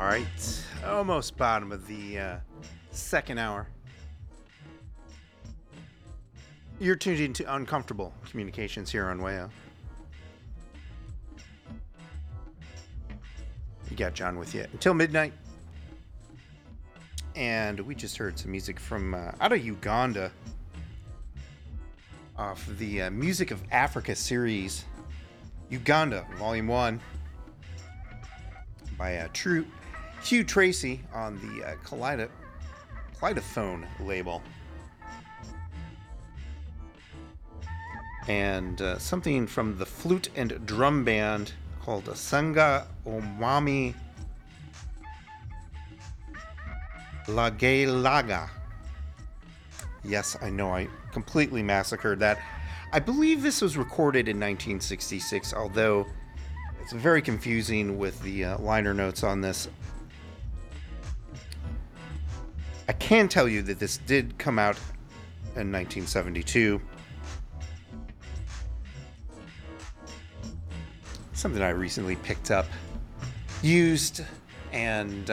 right, almost bottom of the second hour. You're tuned into Uncomfortable Communications here on WAYO. You got John with you until midnight. And we just heard some music from out of Uganda off the Music of Africa series, Uganda, Volume 1, by Hugh Tracy on the Kaleidophone label. And something from the flute and drum band called Asanga Omwami Lagelaga. Yes, I know I completely massacred that. I believe this was recorded in 1966, although it's very confusing with the liner notes on this. I can tell you that this did come out in 1972. Something I recently picked up, used, and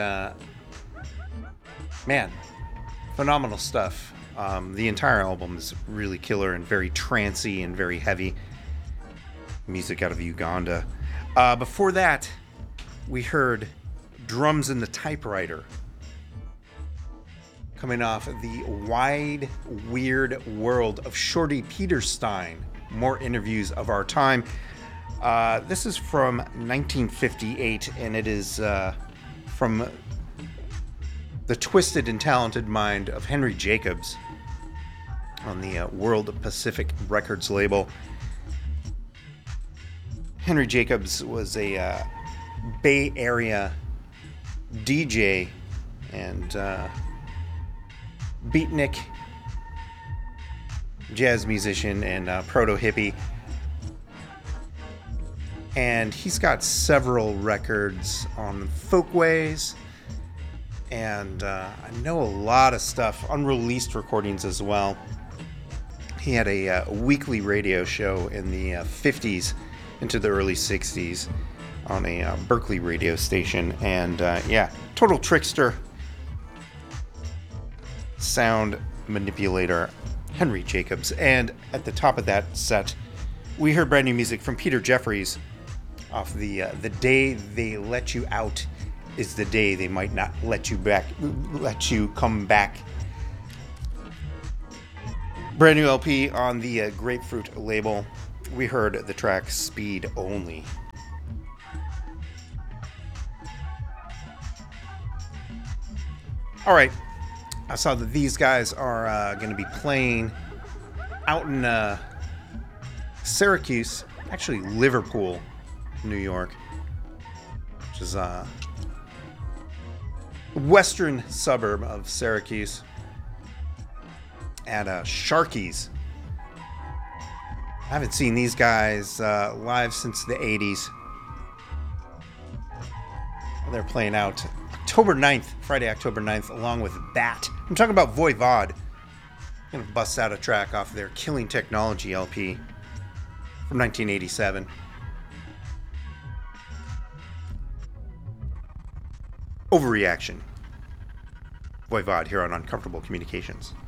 man, phenomenal stuff. The entire album is really killer and very trancey and very heavy. Music out of Uganda. Before that, we heard Drums in the Typewriter, coming off the Wide Weird World of Shorty Peterstein. More interviews of our time. This is from 1958, and it is from the twisted and talented mind of Henry Jacobs on the World Pacific Records label. Henry Jacobs was a Bay Area DJ and beatnik, jazz musician, and proto-hippie. And he's got several records on Folkways, and I know a lot of stuff, unreleased recordings as well. He had a weekly radio show in the 50s into the early 60s on a Berkeley radio station, and total trickster, sound manipulator, Henry Jacobs. And at the top of that set, we heard brand new music from Peter Jeffries off the Day They Let You Out Is the Day They Might Not Let You Come Back. Brand new LP on the Grapefruit label. We heard the track Speed Only. All right, I saw that these guys are going to be playing out in Syracuse, actually Liverpool, New York, which is a western suburb of Syracuse, at Sharky's. I haven't seen these guys live since the 80s. They're playing out October 9th, Friday, October 9th, along with Bat. I'm talking about Voivod. I'm going to bust out a track off their Killing Technology LP from 1987. Overreaction. Voivod here on Uncomfortable Communications.